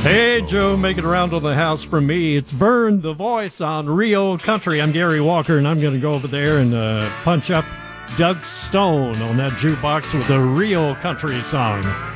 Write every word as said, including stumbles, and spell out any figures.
Hey, Joe, make it around to the house from me. It's Vern, the voice on Rio Country. I'm Gary Walker, and I'm going to go over there and uh, punch up Doug Stone on that jukebox with a Rio Country song.